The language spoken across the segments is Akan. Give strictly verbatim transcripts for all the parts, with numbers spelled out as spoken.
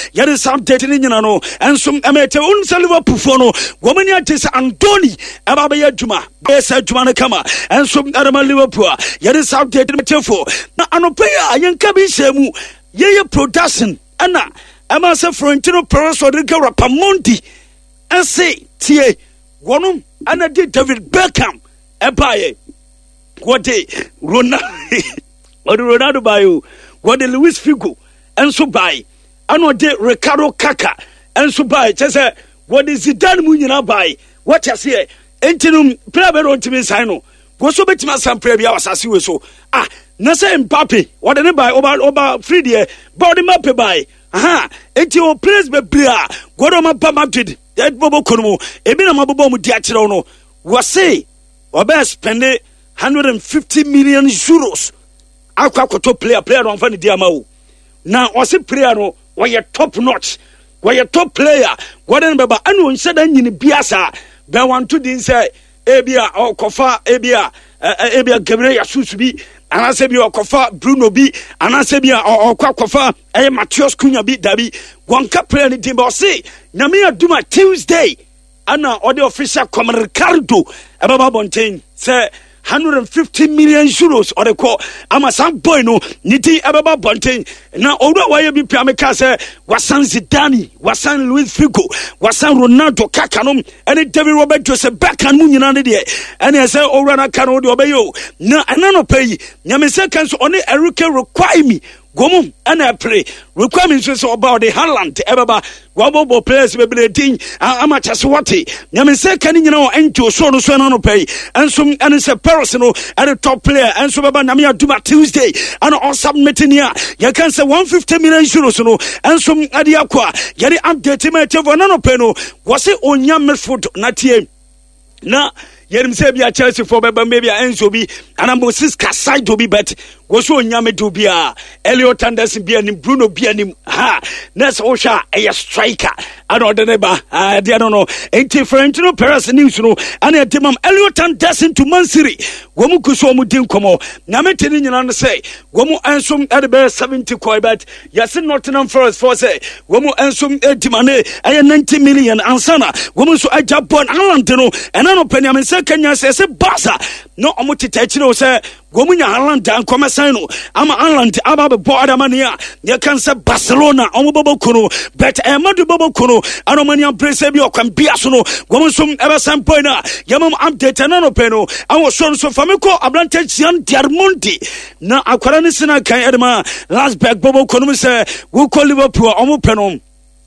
yɛde sa update ni nyina no enso emete unsa Liverpool fo no womani atese Antony eba be adwuma be sa adwuma no kama enso adama Liverpool yɛde sa update ni metefo na anope a yenka bi hyemu yeye production ana ema se Florentino Perez Rodrigo Rapamonti ense tie wonum ana di David Beckham ebaye wode Ronaldo wode Ronaldo bayo wode Luis Figo enso baye ano de Ricardo Kaka enso baye chese wode Zidane mu nyina baye what you say entinum player be don't me sign no go so betima sam player bia wasase we so ah na say Mbappe wode ne baye oba oba free there body Mbappe baye aha enti o players be bria go do mapa Madrid e bobo kono ebi na mabobo mu di a kire no we say oba spend one hundred fifty million euros akwa koto player player don fa ne dia ma o na o se player no we top notch we top player godden beba anu nse da nyini biasa be want to din say ebia okofa ebia ebia Gabriel Yasusu bi anase bi okofa Bruno bi anase bi okwa kofa eh Matheus Cunha bi dabi wonka player ni din ba o se na me aduma Tuesday ana ode official come Ricardo ebaba Bontain say one hundred fifty million euros or the call. I'm a some boy no niti ababa Bontain. Now although why be Piameka say Wasan Zidane, Wasan Luis Figo, Wasan Ronaldo Kakanum, and David Robert Joseph Beckham Munyan there. And I say oh Rana Kano do obey you. No I no pay. Nyame seconds only Erica require me. Gomu and I pray requirements is about the Haaland ebaba wabo players be bleeding amateur swati nyame say kan you know ento so no so no pay and some and say personal and the top player and so baba na me aduma Tuesday and on submitting here you can say one hundred fifty million euros no and some ade akwa yeri update me tevo na no pay no was it onya midfield na tie na yerim say bia Chelsea for baba maybe Enzo bi and Moses Kasai to be bet was so nyame do bia Elliot Anderson bia ni Bruno bia ni ha next Osha a striker and order neba I don't know ain't Florentino Perez news no and a demam Elliot Anderson to Man City womu kuso mu din komo nyame tini nyina say womu ensum at the best seventy koi bet yes Nottingham Forest for say womu ensum edimane ay ninety million ansana womu so ajabon Haaland no and no penny say Kenya say say Barca no omuti techino say gomunya Haaland and come sign no ama Haaland aba be bo adamania you can say Barcelona omo bobo kuno but e madu bobo kuno anomania prese bi okwan biaso no gomsum ebe sampo na yamam update na no pe no awo so so famiko Abrante Jean Diarmundi na akwara ne sina kan edema Lasberg bobo kuno say wo ko Liverpool omo pe no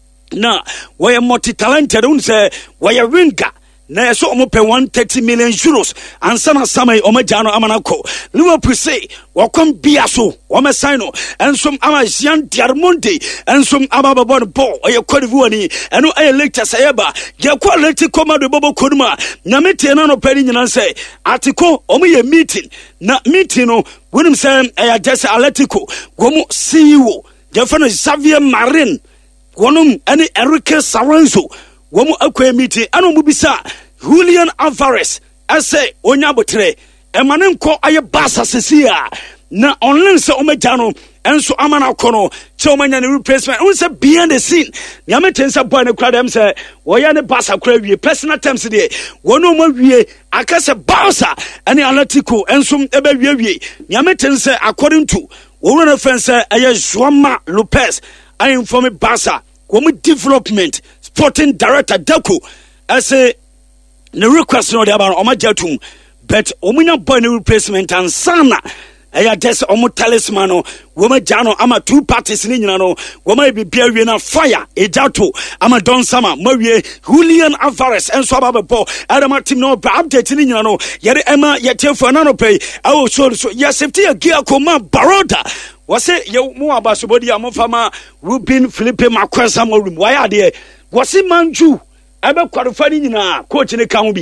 na we multi talented un say we winger na so omo pay one hundred thirty million euros ansana samay omo jano amanako Liverpool say wakom biaso omo sign no ensom ama Jean Diarmundi ensom ababa bon ball oye kwadivu ni eno aye lecture sayeba je kwa lecture koma do bobo koduma na metie na no pari nyina say atiko omo ye meeting na meeting no wonim say aye just Atletico gomo C E O je fa no Xavier Marin wonum ene Enrique Saranzo womu akwa meeting anu mubisa Julian Alvarez ase onya botre emane nko aye Barca sesia na online se omejano enso amana kono che omanya ne replacement unse behind the scene nyame tensa boy ne kra dem se woya ne Barca kra wie personal terms de wono ma wie akase Barca ene Atletico enso ebe wie wie nyame tensa according to wo na fence aye João Lopez I inform Barca womu development sporting director Deco as a the request no about omajatum but omunya boy no replacement and sana eya just omu talisman no woma jano ama two parties ni nyina no woma be bia wie na fire ejato ama don sama mawie Julian Alvarez enso ababebo adama team no update ni nyina no yere ema yetefo na no pay awo so so ya safety agia koma Baroda wase ye mu abasobodi amfama Ruben Felipe Makwesa mo room why are there wase manju ebe kwarufa ni nyina coach ne kan bi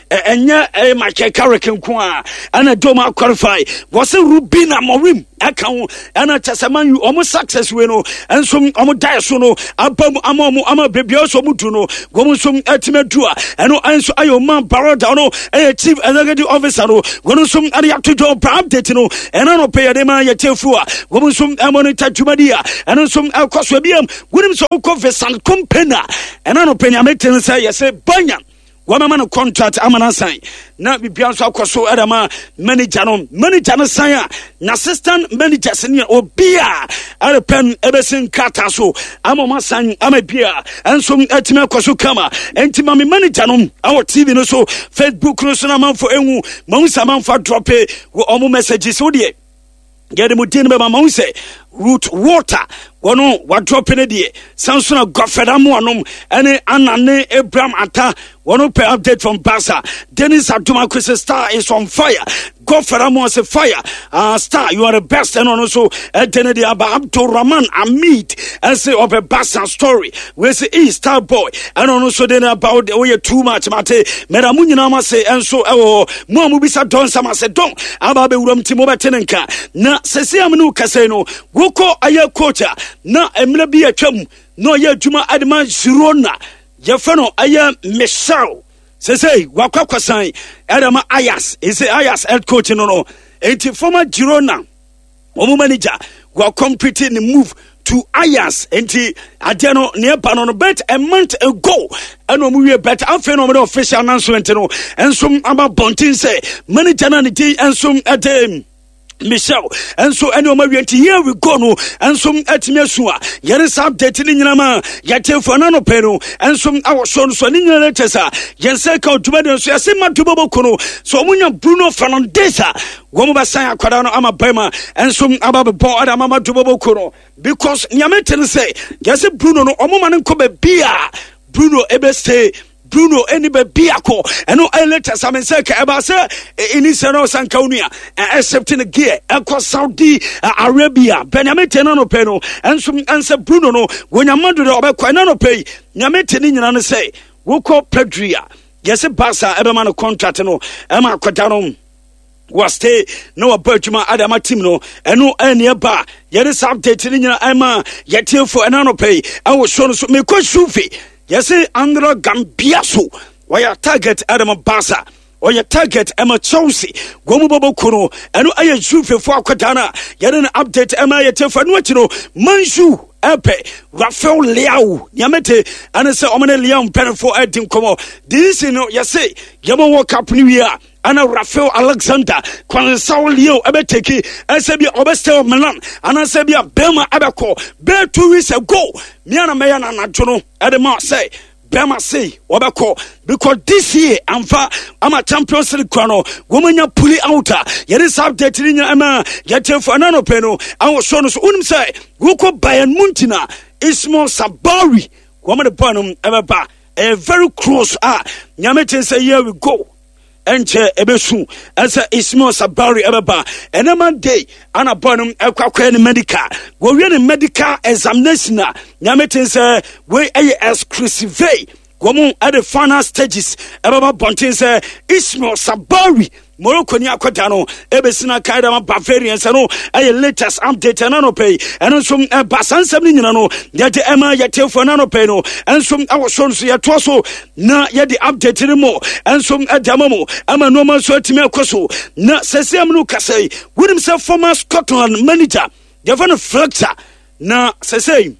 enye Michael Carrick nko a ana doma qualify was Rubin Amorim aka ho ana Chesaman you almost success we no enso omo die so no abam amamu ama bebia so mudu no gomu so etimedua eno enso ayo man Baroda no eh chief executive officer no gomu so ari to job update no ena no pay de man yetefu a gomu so monitor jumadia eno so akoso biam gomu so ko vesan company ena no penya meten say yes banya wama no contract amana sign na bibia so akoso edama manager no manager no sign a na assistant manager senior obia are pen ebesin kata so amoma sign amabia enso etime akoso kama entima me manager no awo T V no so Facebook no so na manfo enwu mansa manfo drop e wo omo messages so de get mu tin be ma manse root water wono wa drop ne de sansona gofeda mo anom ene anane Abraham Ata wono pay update from Barca. Dennis Aduma Kwesi Star is on fire. Gofeda mo say fire. Uh, Star, you are the best. And also uh, Denedi Aba Abdul Rahman Amit and say of a Barca story. We say e Star boy. And also then about the way too much mate. Meramunyi na say and so oh mo mubisa don sama say don aba be uram timo betenenka na sesi amnu kase no woko aye coach na emle bi atwam no ye adwuma adman sirona ye fe no aye Michel sese wakwakwasan adama Ayas ise Ayas head coach no no enti former Girona omo manager wa compete in move to Ayas enti adeno ne ba no bet a month ago eno mu we bet afa no mo official announcement no enso aba bontin say manager na ne di enso adem Michel and so any of here we go no and some at Mesua yet is updating in Yama yet for nano peno and some our son so in your letters yes I called to me so I say my tubo kono so when you Bruno Fernandesa Womo Saya Quadano ama Bema and some about board Mama tubo kono because Yametan say yes Bruno no omoman kobe bia Bruno Ebeste Bruno enibe biako eno letters I mean say eba say ini seno sankaunia accepting a gear across Saudi Arabia Benjamin tenano peno and some answer Bruno no when yamadu de obekwa no pay nyamete ni nyina no say woko pedria yes Barca ebe man contract no ema kwadanom was stay no abajuma adama team no eno ene ba yede update ni nyina ema yete for enano pay I was shown so me ko shufi yes, Andra Gambiaso, why a target Adam Barca, or your target Emma Chelsea, Gomubo Kuno, and I shoot for Quadana, yet an update Emma Yetefano, Manju, Epe, Rafael Leao, Yamete, and I say Omane Leon Penfo Edim Como. This is no, yes, say, Yama walk up New Year. Ana Rafael Alexander, Kwansao Leo Ebeteki, Asabia Obestel Milan, and Asabia Bema Abako, bear two weeks ago, Miana Mayana Najono, Adama say, Bema say, Obako, because this year, I'm far, I'm a Champions League chrono, woman ya pulling outer, yet is updated in your Emma, yet for anano peno, I was shown us unim say, Woko Bayan Muntina, Ismo Sabari, woman the bonum ever ba, a very close ah, Yamete say, here we go. Enche ebesu asa Ismail Sabari ebeba enema day ana bonum ekwakwa ne medical wo wie ne medical examination na nyamete se we eye exclusive gomu at the final stages ebeba bontin se Ismail Sabari Morocco ni akwada no ebesina kaida ma Bavarians no eye latest update na no pay eno so basansam ni nyina no yete ema yete fo na no pay no enso awoso so yeto so na yede update ni mo enso adamamo ama no man so atime akoso na sesem no kasai wonim se former Scotland manager Devon Fletcher na sesei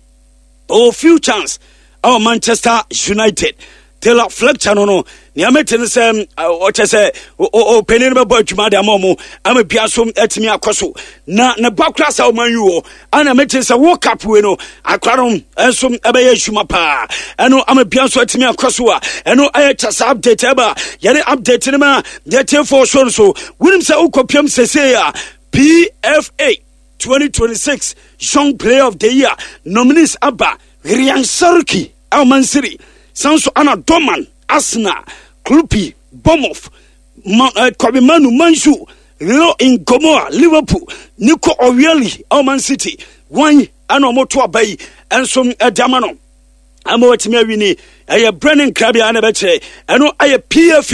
oh few chance our Manchester United Taylor Fletcher no no Niamete say o chese o penin be boy twuma de amomo am biasom etimi akoso na ne bakrasa o man yu ana mete say world cup we no akrarom ensom ebe yeshuma pa eno am biaso etimi akoso a eno aye chasa update eba yere update ni ma yete for so so wonim say ukopiam sese ya P F A twenty twenty-six Young Player of the Year nominees aba Ryan Sarki Al Mansiri Sanso Ana Doman Asna Klupi Bomoff uh, Kobe Manu Manju Leo in Gomoa Liverpool Nico O'Reilly Oman City one Anomoto Bay and some Adamano Amo Timini a Brennan Krabby Anabeche and I P F A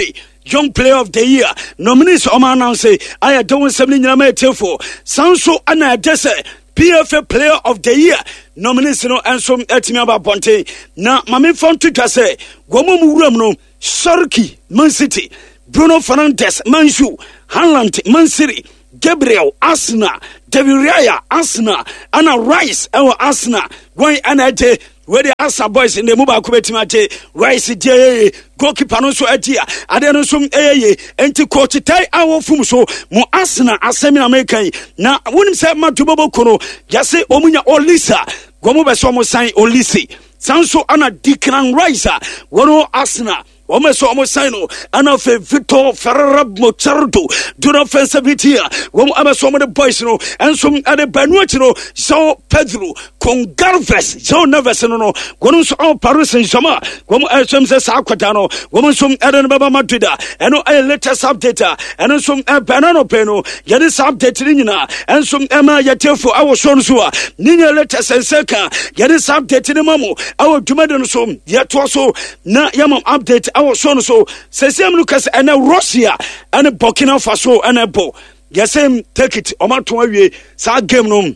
young player of the year nominees ɔma announce ayɛ dɔn nsɛm ne nyinaa ma ɛtefo sanso ana ɛdɛ sɛ P F A player of the year nominees no enso etimi aba ponte na mame fon to say gomo mu wuram no Sharky Man City, Bruno Fernandes Man U, Haaland Man City, Gabriel Arsenal, David Raya Arsenal, Anna Rice our Arsenal, going anaje where the Asa boys in the mobile kubetimate Rice J goalkeeper no so atia ade no so eye enti coach tai awo fum so mo Arsenal asemi American na wonim say matubobo kono yase omunya Olisa gomo be so mo sign Olisi sanso ana Declan Rice wono Arsenal Ome so omo signo ana fe Victor Ferreira Mochardo do not offensive here wo ama so omo the boys no enso ade banuachi no so Pedro Congarves so nervous no no gono so all Paris Saint-Germain wo mo esem se sa kwata no wo mo so ade no baba Madrid eno ay latest update eno so banano peno yede update ni nyina enso ema yetefo awo so no so a ni nya latest seka yede update ni mamo awo dwumade no so yeto so na yamam update I was so so sesem Lucas and Russia and Burkina Faso and a bo yesem take it o ma to awie sa game no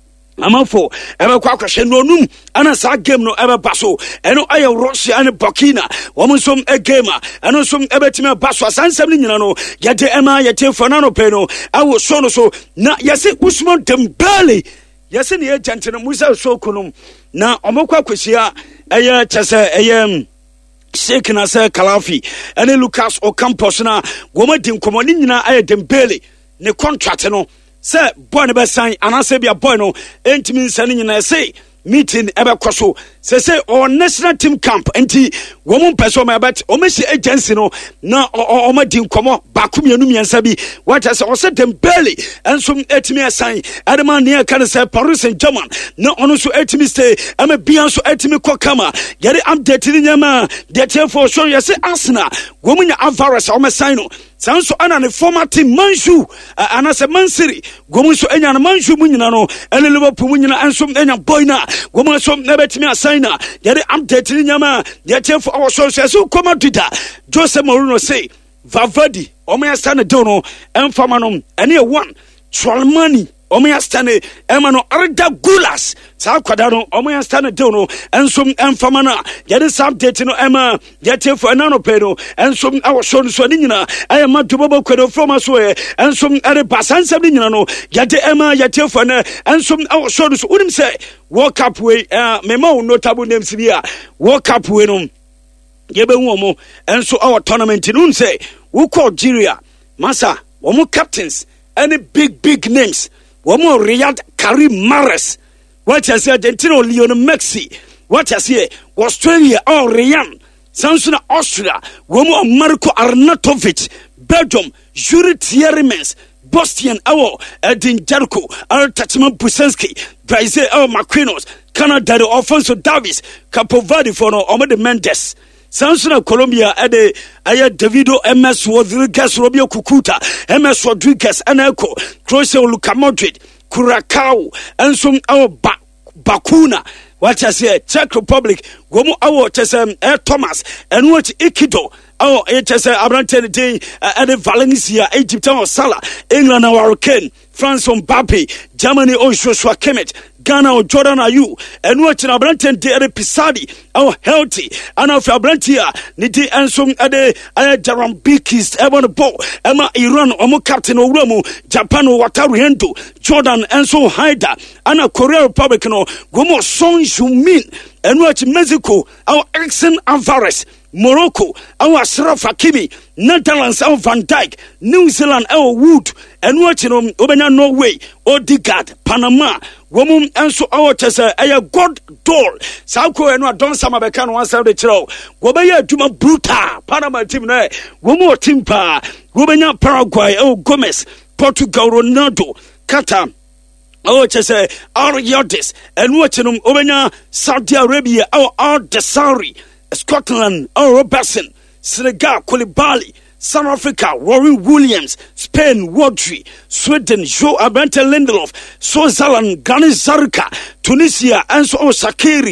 amafo ebe kwa kwahwe no num ana sa game no ebe baso eno aye Russia and Burkina wo mo som e game eno som ebe time baso asansem ni nyina no yede ema yete fanano pe no I was so no so na yese Usman Dembele yese ne agent no Musa so kunum na omokwa kwahia eye chese eye Sheikh Nasser Kalafi ene Lucas Ocampos na goma din komoni nyina aye Dembele ne contract no se boy ne be sign anase bia boy no entimi nsane nyina say meeting ebe koso se say on national team camp enti wo mo peso ma bet o meshi agency no na o ma din komo baku mienu miensa bi what say o se Dembele enso etimi assign adema ne ka ne say Paris Saint-Germain na ono so etimi stay ama bia so etimi kokama yare update ni nyama de therefore so you say Arsenal wo mo nya Alvarez o ma sign no sanso ana ne former team Man U ana se Man City gomu so enya na Man U mu nyina no ene Liverpool mu nyina enso enya boy na gomu so na betimi assign na yare update ni nyama de therefore our so so come to that Jose Mourinho say Valverde o me stand do no emfama no ene one Tchouameni o me stand e ma no Arda Gulas sa kwada no o me stand do no enso emfama na yare update no ema de therefore na no pe no enso our so so ni nyina e ma dubobo kwado from so e enso ere basansam ni nyina no yade ema yate therefore na enso our so so unim say World Cup we uh, memo notable names here World Cup we no yebe hu omo enso our tournament no say wo ko Algeria masa omo captains any big big names omo Riyad Karim Mahrez what I say Argentina Lionel Messi what I say Australia or Ryan Samsung Austria omo Marko Arnautovic Belgium Yuri Tielemans Boston awo Edin Dzeko Al Tachman Busenski Brazil awo Marquinhos Canada de Alfonso Davies Capo Verde for no Omar Mendes Samsung Colombia ade aye Davido M S Rodriguez Robio Kukuta M S Rodriguez Anelko Croatia Luka Modric Curacao Ensom awo ba Bakuna what I say Czech Republic gomu awo tesem eh, Thomas and what Ikido Oh, it is a Abrante day at Valencia, Egypt or Salah, England or Hurricane, France on Mbappe, Germany or Joshua Kimmich, Ghana or Jordan Ayew, and watching Abrante day at Pisadi, our healthy, and of Abrantia, Niti and some other Jaram Bikis, Evan Bo, Emma Iran, Omo Captain Oromo, Japan or Watariendo, Jordan and so Haida, Anna Korea Republic, no, Gomo Son Shumin, and watch Mexico, our Exxon Alvarez. Morocco, our Ashraf Hakimi, Netherlands, our Van Dijk, New Zealand, our Wood, and watching them, Obena Norway, Odegaard, Panama, Woman, and so our Tessa, a God door, Sauko, and what Don Samabekan once out the throw, Wobaya Juma Bruta, Panama team, Womo Timpa, Wobena Paraguay, oh Gomez, Portugal, Ronaldo, Qatar. Oh, just say, our Yardis, and watching them, Obena, Saudi Arabia, our Al Desari. Scotland, oh, Robertson, Senegal, Koulibaly, South Africa, Rory Williams, Spain, Wadri, Sweden, Joe Abante Lindelof, Switzerland, Granit Xhaka, Tunisia, Enzo Sakiri,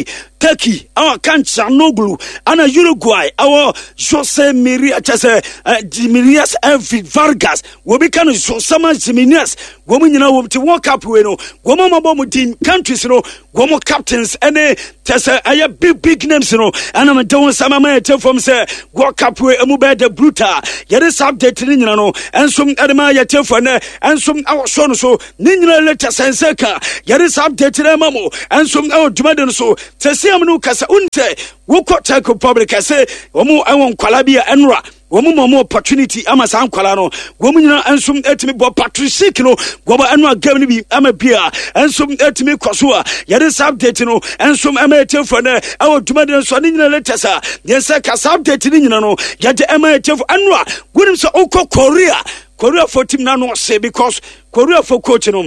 Turkey our Kanchanoglu ana Uruguay our Jose Maria Chase Dimirias Elvi Vargas will be kind of Josama Ziminias woman you know to walk up with no woman mobile team countries you know woman captains and Tessa I big big names you know and I'm doing some tell from say walk up with a mobile de bruta yet is update you know and some Adama tell for and some our son so Nina letter senseka yet is update mamo and some our Jumadan so Tessiamunu Casa Unte Woko Teko Public say Omo I want Kwalabia Enra woman more opportunity ama san kwala no woman na ensum etimi bo patrick no goba anu agam bi ama bia ensum etimi kwaso a yede update no ensum ama etefo na awo duma de so ni nyina letesa yense ka update ni nyina no yede ama etefo anu a gunim so okọ Korea Korea for team na no say because Korea for coach no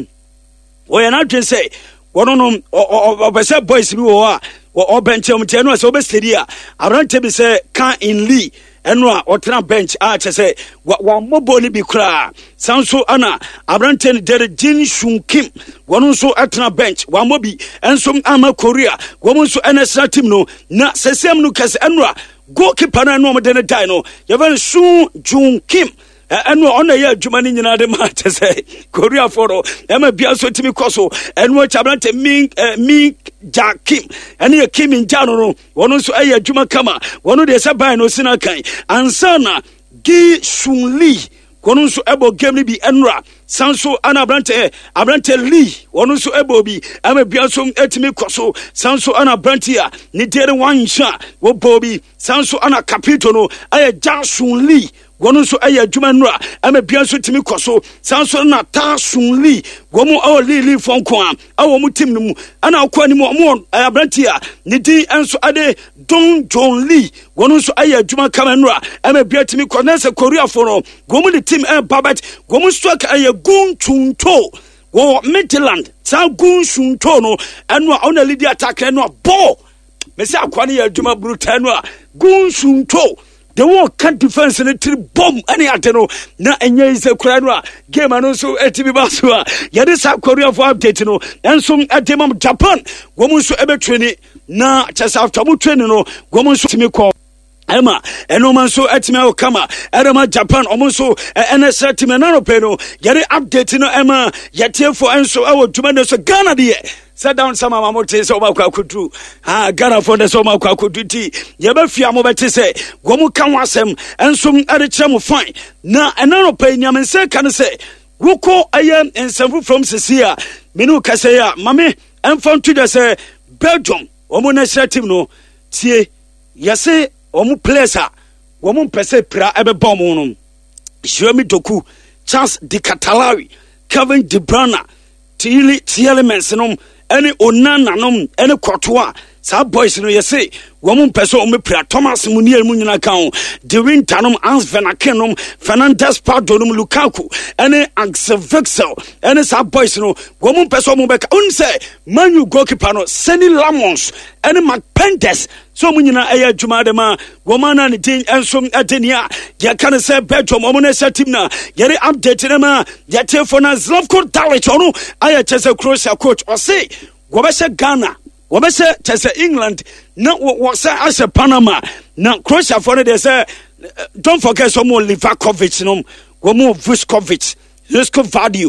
we na dwen say wono no obese boys bi wo a o benchem te no so be steady a abrante bi say kan in Lee enwa otena bench a chese wa mobo ni bi kra sanso ana abranten dere Jin Shun Kim wono so atena bench wa mobi enso ama Korea womo so enesra team no na sesem no kase enwa goalkeeper na no mo de dai no yevan Shun Jun Kim eno ona ye adwuma ni nyina de ma chese Korea foro ema bia so timi koso eno chabrante min min Ja Kim ene Kim in Jano no wono so aye adwuma kama wono de se ban no sina kan ansana Gi Shun Lee wono so ebo game ni bi enra sanso ana abrante abrante Lee wono so ebo bi ema bia so etimi koso sanso ana abrante a ni dere wansha wo bobi sanso ana capito no aye Ja Shun Lee wono so aye adwuma nura ama bia so timi koso sanso na Ta Shun Lee womo awo Lee fonko a awo mu tim no mu ana akwa ni mu mo abrantia ni din enso ade Don John Lee wono so aye adwuma kama nura ama bia timi ko na se Korea for no womo the team e babet womo strike aye Gun Chunto wo Midland sa Gun Chunto no eno ona lead attack eno ball me se akwa ni adwuma brutal no Gun Chunto the war can't defense in a tree bomb any ateno na enye is a kranwa game and so etibi basua yade South Korea for update no and some atemam Japan woman so ebe training na just after mu training no woman so timi call Emma eno man so etimi o kama Emma Japan omo so ena setimi na no pe no yade update no Emma yete for enso awo duma so Ghana de sit down some mamote so ma kwa kudu ah Ghana for the so ma kwa kudu ti ye ba fia mo beti say gomu kan wasem ensom ade kire mo fine na ena no pe nyam nse kan say woko aye ensamfu from Sisia menu kase ya mame enfon to the say Belgium omo national team no tie yese omo players a omo pese pra ebe bom no Jeremy Doku Charles de Catalawi Kevin De Bruyne Tili Tielemans no any onana nom any kotoa sa boys no yese womun peso o me pra Thomas Munier mu nyina kan de winter nom Ans Venakenom Fernandes Pardonum Lukaku any Axel Witsel any sa boys no womun peso mo beka un say Manu goalkeeper no Seni Lamons any McPendes so mu nyina aya dwuma de ma womana ne din ensom adenia ya kan say Belgium omo na sa team na yere update na ma ya telefone Zlatko Dalic ono aya chese Croatia coach o say go be se Ghana wo be se chese England na wo say as Panama na Croatia for they say don't forget some more Livakovic no wo more Vuskovic Josko Vadio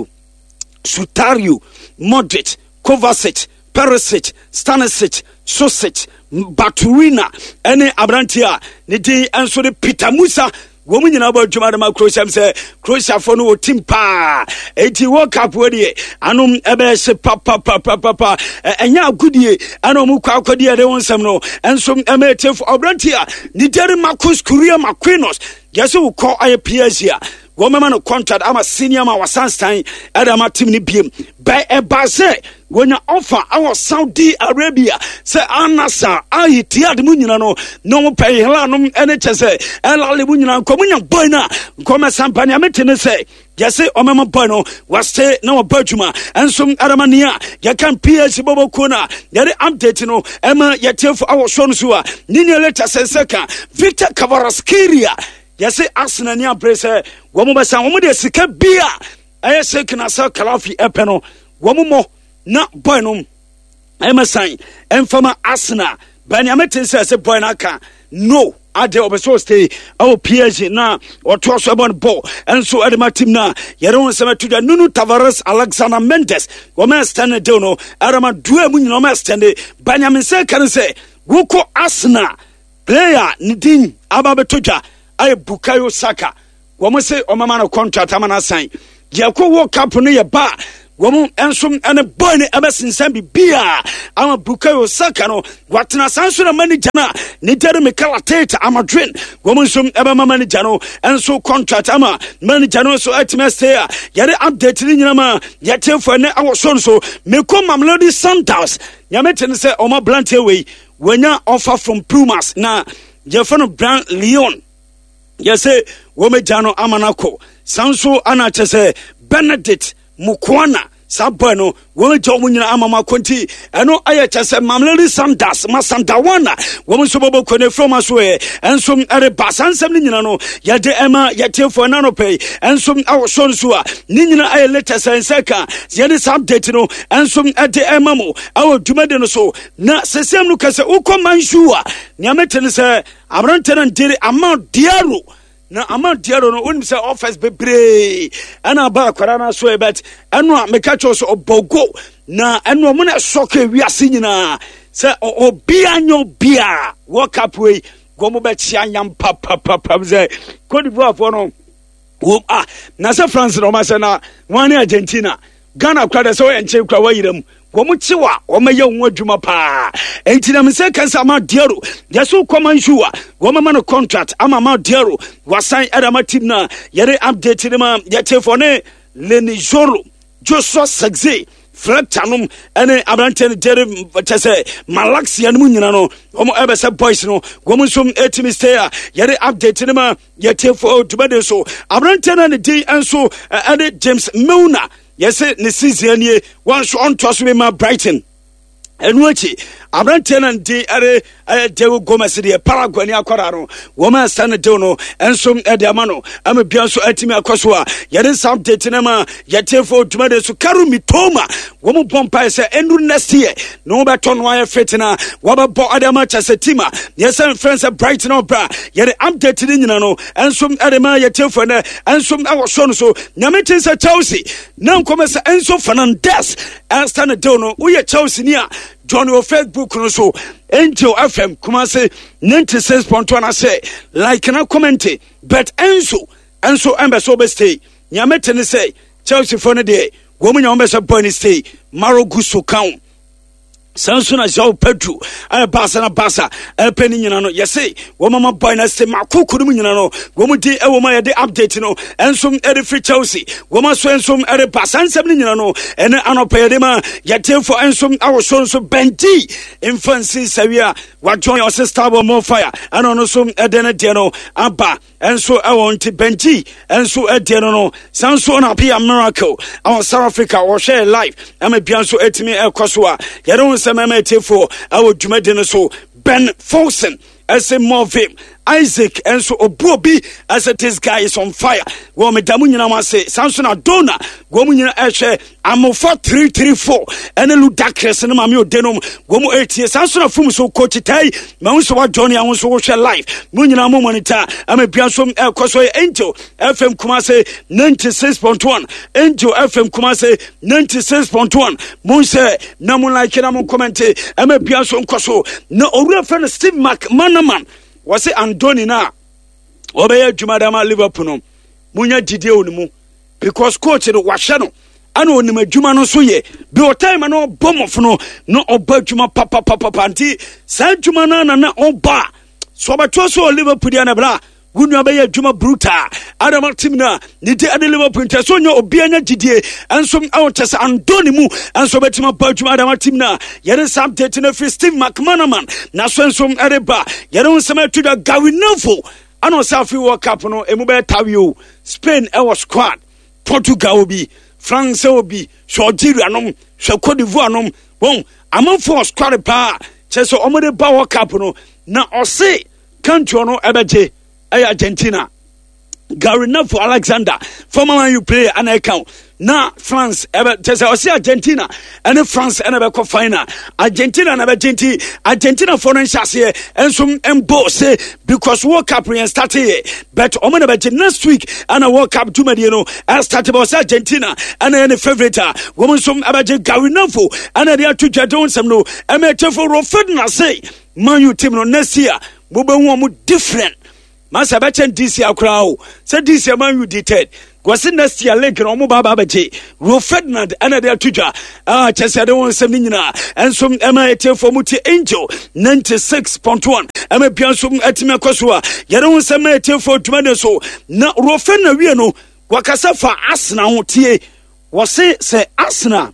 Sutario Modric Kovacic Perisic Stanisic Sosic Baturina ene abrantia ne din enso de Peter Musa wo mu nyina ba dwuma de ma Croatia say Croatia for no team pa eti World Cup we de anum ebe se pa pa pa pa pa enya agudie ana mu kwa akwadie de wonsam no enso emetef abrantia ni dere Marcus Kuria Maquinos yesi wo call I P S here woman no contract ama senior ma wasanstein adama team ni biem by e base when you offer our Saudi Arabia say anasa ayi tiad mu nyina no no pay hela no ene chese ela le mu nyina ko munya boy na ko me sampani ametene say yese o mama boy no was say na obadwuma enso adamania ya kan P S bobo kona yare update no ema yetefo our show no so a ni ne letter senseka Victor Kvaratskhelia yese Arsenal ni abrese wo mo besa wo mo de sika bia aye sekina sa Kalafi epeno wo mo mo na boy no ema sign enfama Arsenal Banyamete says a boy naka no ade obeso stay our P S G na or to us about ball and so at my team na yeron sama to the Nuno Tavares Alexander Mendes woman stand dono arama dua mu no stand Benjamin say can say woko Arsenal player ndin ababetoja ay Bukayo Saka woman say o mama no contract amana sign yako World Cup no ye ba woman ensom ene boy ne abesinsan bibia ama Bukayo Saka no watena sanso na manager na ni tere Mikel Arteta ama Madrid woman som ebe manager no enso contract ama manager no so atmeste ya yare update ni nyina ma yete fo ne awoso so meko Mamelodi Sundowns nyamete ne se oma blantie we wenya offer from Pumas na jefano Brand Lyon yese wome jano amanako sanso ana chese Benedict Mukwana sabano wo jo munyina amama konti eno aye chese Mamelodi Sundowns masandawana wo so bobo kone from aso e ensom ere basansam ni nyina no yede ema yetefo na no pay ensom awoso nso a ni nyina aye latest senseka yede update no ensom ede ema mo awo dumade no so na sesem no kase ukomanshu a nyamete ne se abrante na ndire ama diaro na ama diaro no woni se office bebre ana ba kwara na so e bet eno a meka cho so obogo na eno mo na soke wiase nyina se obi anyo bia World Cup we gomo be chia nyam papa papa ze Cote d'Ivoire for no wo ah na se France no ma se na wan Argentina Ghana kwada so enche kwa wayiram womu chiwa womeye nwa dwuma pa entina mse kansa ma diaro yeso komanshuwa woma no contract ama ma diaro wasan adama team na yere update ni ma yetefone Leni Joro Joshua Sagze Frektanum ene abrante dere tese Malaxia no nyina no womo ebese boys no womu som etimi stay yere update ni ma yetefo dubade so abrante na ne din enso ene James Milner yes ne season ye one so on to me ma Brighton enuachi abrante na ndi are Dewo Gomez de Paraguay ni akwara no woman stand de no ensom e de amano am bia so atimi akoso a yede update na ma yetefo dwumade so Karu Mitoma womo bompa se endu next year no beto no aye fitina wababo adama chasetima yes friends Brighton obra yede update ni nyina no ensom e de ma yetefo na ensom awoso no so nyamete se Chelsea na nkomese Enzo Fernandez stand de no uye Chelsea ni a Johnny o Facebook no so Angel F M Kumase ninety-six point one I say like na comment but Enzo Enzo embe so be stay nyamete ne say Chelsea for ne dey wo mu nyambe so boy ne stay Maro Gusto count Sansuna João Pedro ay basa na basa e pani nyina no yese wo mama boy na stay makokuru mu nyina no wo mu di e wo ma ye dey update no ensom e dey free Chelsea wo ma so ensom e dey basa nsem ni nyina no ene anopa ye dey ma ye tem for ensom awo so so Benji infancy sawia wa join your sister bo more fire ano no so e dey na dey no aba enso e won ti Benji enso e dey no no sanso na be a miracle our South Africa wo share live am e bia so etimi e kwaso a ye don Mama Tifo, our Jumadino so Ben Folsen, as a more vim. Isaac and so Obobi as it is guy is on fire. Woman Damunina must say Samson Adona, woman Ashe, I'm four three three four, and a ludacris and Mamio Denom, Womo eighty, Samson of Fum so coachitay, Mounso Johnny, I want to watch your life. Munina Momonita, I'm a Biansom El Cosoy Angel, F M Kumase ninety-six point one, Angel F M Kumase ninety-six point one, Monse, Namun like Namun Commente, I'm a Biansom Coso, no real friend Steve McManaman. Wase Andoni na obeye dwumadama Liverpool no munya gide onimu because coach no wahye no ana onim adwuma no so ye bi o time no bomof no no oba dwuma papa papa panti sa dwuma na na oba so obato so Liverpool dia na bra wunu abeye dwuma brutal adama team na ni de ade Liverpool nteso nya obi anya gidie enso awotese Andoni mu enso betima ba dwuma adama team na yere sam update na free Steve McManaman na so enso ereba yere unsema to the Gawinofo ano safi World Cup no emu be tawio Spain e was squad Portugal obi France obi Algeria nom Cote d'Ivoire nom bon amanfo squad pa cheso omode ba World Cup no na ose country no ebeje ay Argentina Gary Neville Alexander, former Man U player, and account. Now France, ever just say Argentina, and France, and ever final. Argentina and Argentina, Argentina foreign chassis, and some emboss because World Cup re started. But I'm gonna bet next week, and a World Cup to Mediano, I started about Argentina, and then the favorite woman some about Gary Neville, and then the two Jadons, some no, and my for Rofedna say, Man U team on next year, Bobo different. Masa bechen this year crowd. Say this year Man U detailed. Gwasi next year leg no mo baba beche. Ro Ferdinand ana dia tuja. Ah chese de won sem nyina. Ensom ema ete for muti Angel ninety-six point one. Ema piansom etime akosoa. Yere won sem ete for tumade so. Na Ro Ferdinand wie no wakasa fa Arsenal ho tie. Wose se Arsenal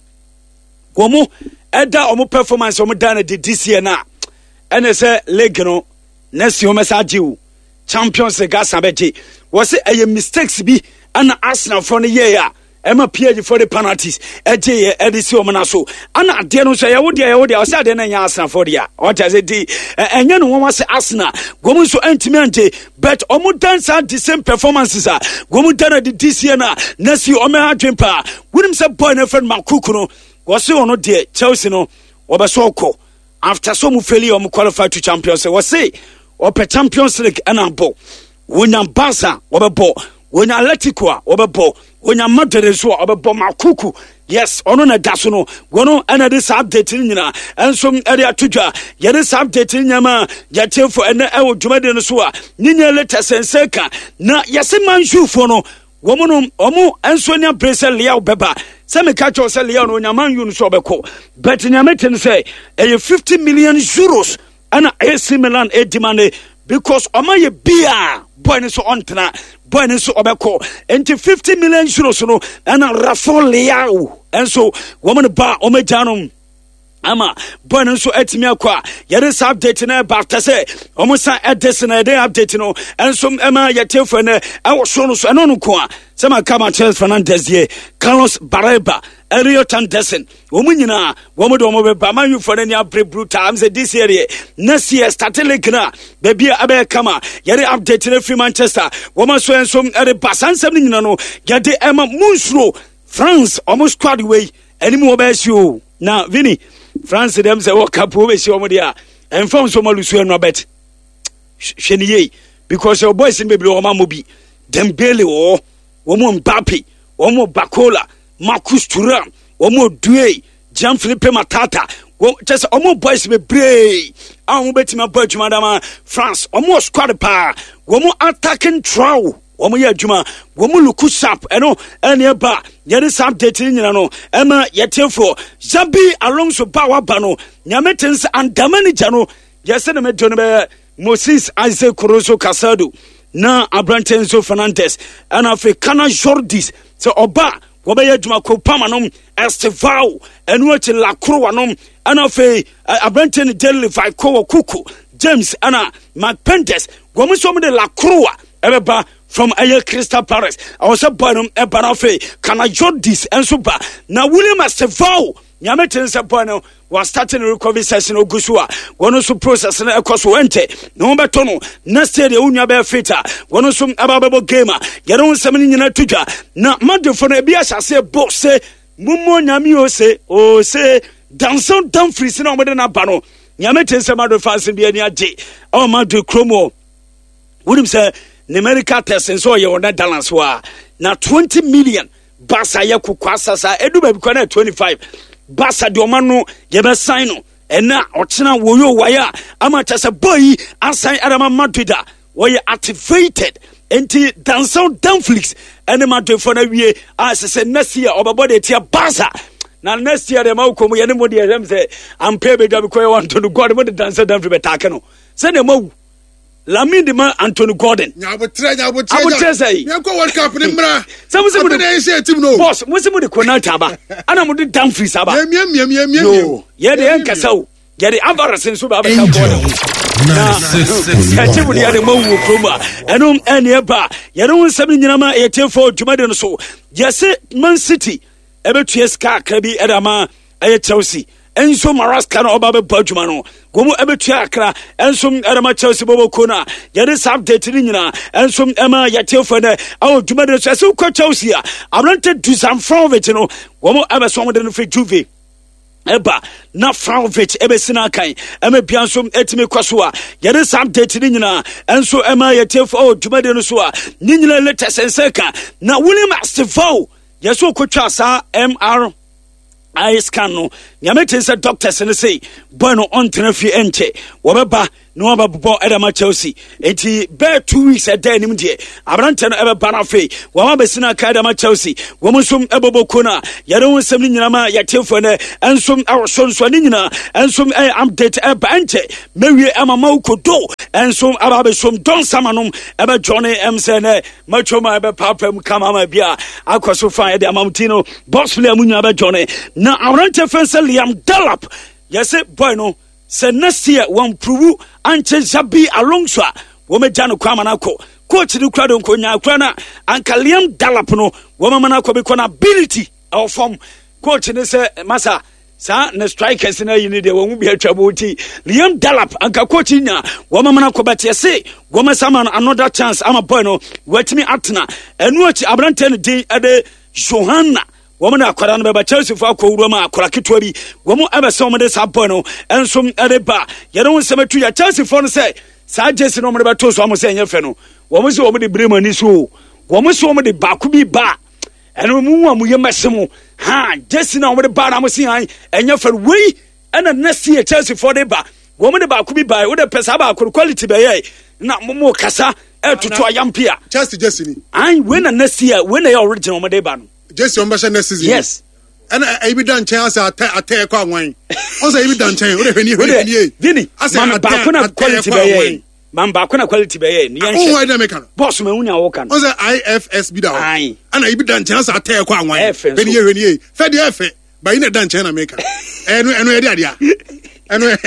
gomo eda omo performance omo dana de this year na. Ene se leg no next year message you. Champions League asabeje was a mistakes bi ana Arsenal for the year Emma P for the penalties eje edisi omana so ana ade no so ye wode ye wode o say ade na nya Arsenal for the year what as it enye no won say Arsenal gomu so antimi ante but omu dance at the same performances are gomu dana the this year na next year omo adwen pa wunim say boy na friend Makuku no was say ono de Chelsea no obeso okọ after so mu failure omu qualify to Champions League was say Ope Champions League enambo. Wonya Barca obebo. Wonya Atletico obebo. Wonya Madrid so obebo Makuku. Yes, ono na daso no. Wono ena this update nyina. Enso area tuja. Ye this update nyama ya tefo ena e odwumade no so a. Ninya later senseka na yese manjufo no. Womo no omo enso nya pressure Lea obeba. Se me catch o se Lea no nya man yu no so obeko. But nya meten say e fifty million euros. And A C Milan e demand because Omaye Bia boy so ontena boy so obeko into fifty million euros no and Rafael Leao and so woman ba omejanum ama boy so etimi akwa yere sa update na ba ta say omusa edese na dey update no and so ema yetefo na e so no so eno no ko a sama kama Charles Fernandez ye Carlos Barreba Elliot Anderson womunyina womo do mo be ba Man U for any abre brutal am say this year next year starting league na baby abe kama yere update na free Manchester womo so enso ere basansem nyina no yede ema munsro France almost squad way anymore be show na Vini France dem say World Cup we see omo dia en fam so malusu no bet hweniye because your boys in baby o ma mobi Dembele o womo Mbappe womo Bakola Marcus Thuram womo Due Jean-Philippe Matata just omo boys be brave ahun betima boy madama France omo squad pa womo attacking trow womo ye adwuma womo luku sharp eno ene ba yere sharp date nyina no ema yetefo Xabi Alonso ba wa ba no nyametens and manager no yese na medo no be Moses Isaac Corozo Casado na Abrantenzo Fernandes and Africana Jordis so oba wobeye adwuma ko pamanom Estevao enu ati la krowanom ana fe Abranten Deli Vaiko Kuku James ana McPendes gomu so de la krowa ebeba from Ayer Crystal Palace I was a bonum e banafe kana Jordis enso ba na William Estevao nyameten se bono was starting recovery session ogusua wono so process na ekoso ente no beto no next year unya be fita wono so ababebo gamer yere wonsam ni nyina tudwa na madefo no bia hyase bo se mummo nyame o se o se danson Dumfries na omode na ba no nyameten se madefo asen bia ni age o madu kromo wonim se numerical test so ye wona balance wa na twenty million basa ye kukwasa sa edu ba bi kwa na twenty-five Basa di omano yebe sign no ena otena woyo waya ama chasa boy assign Adama Madrida woye activated enti Danson Dumfries ene Madrid for na wie as say next year obabode tia Basa na next year dem akomo ye ne mo de dem say am pay be dwa because want to God mo de Danson Dumfries betake no say dem awu Lamine de man Anthony Gordon nyabotre nyabotre nyabotre say nyanko World Cup ni mra some say mo de say team no boss mo say mo de Konata ba ana mo de Dumfries aba miam miam miam miam no ye de enkasa o ye de Alvarez nso ba ba ka Gordon na e team de ye mo wo kroma eno ene ba ye no nsam nyina ma ye tefo dwumade no so ye se Man City ebe tue ska ka bi edama aye Chelsea enso Maraska no oba be badwuma no gomu ebetua akra enso erema Chelsea bobo kona yede sa update ni nyina enso ema yetefo na awo dwuma de so se ko Chelsea a abrante Dusan Vlahovic no womo ebeso mo de no fe Juve eba na Vlahovic ebesina kan ema bia nso etimi kwaso a yede sa update ni nyina enso ema yetefo o dwuma de no so a ni nyina latest senseka na William Astifo yeso kotwa sa M R I scan no nyamete se doctors ne say boy no on tenafi enche wobeba no obabobo edama Chelsea enti be two weeks a day nim de abrante no ebe bana fe wama besina ka edama Chelsea womusum ebobo kona yare wonsem ni nyinama yatefo ne ensum awsonso ni nyina ensum e update e ba enche mewie amama ukodo ensum ababesom don samanom ebe Johnny M say ne machoma ebe papam kamama bia akwaso fan e de amamtino boss player munya ebe Johnny na abrante fense Liam Delap yese boy no se next year one prove anche Zabi Alonso wome jano kwa manako coach ni kwado nkonya kwana anka Liam Delap no wome manako be kona ability or form coach ni se masa sa na strikers na yini de won bi atwaboti Liam Delap anka coach nya wome manako bete se wome sama another chance ama boy no wetimi atena enu achi abrante no din ade Johanna woman akwara no beba Chelsea fo akowuro ma akwara ketwa bi womo ebese womo de sabo no ensom edeba yere won semetu ya Chelsea fo no say sa Jesse no mo de beto so mo say enye fe no womo se womo de brema ni so womo se womo de baku bi ba eno mu amu ye mesemo ha Jesse na womo de ba na mo se han enye fe we ena next year Chelsea fo de ba womo de baku bi ba wo de pesa ba akuru quality be ye na mo kasa e tutu ayampia Chelsea Jesse ni ai when next year when they original mo de ba no Jesse on basha next season. Yes. And I be done chance at attack kwa wine. Also I be done chance. What when you when you. Vini. Man ba kuna quality be man ba kuna quality be ni yan. Oh why dey make am. Boss me unya wo kan. Also I F S be da. Ai. And I be done chance attack kwa wine. When you when you. Fe dey fe. Ba ina done chance na make am. Enu enu e dey adia. Enu e